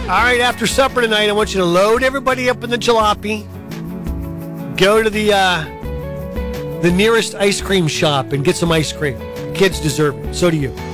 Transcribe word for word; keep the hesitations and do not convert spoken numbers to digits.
right, after supper tonight, I want you to load everybody up in the jalopy. Go to the uh, the nearest ice cream shop and get some ice cream. Kids deserve it. So do you.